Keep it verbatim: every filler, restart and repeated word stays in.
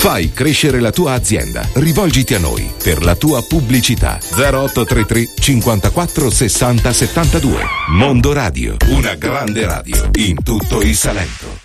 Fai crescere la tua azienda. Rivolgiti a noi per la tua pubblicità. zero otto tre tre cinquantaquattro sessanta settantadue. Mondo Radio, una grande radio in tutto il Salento.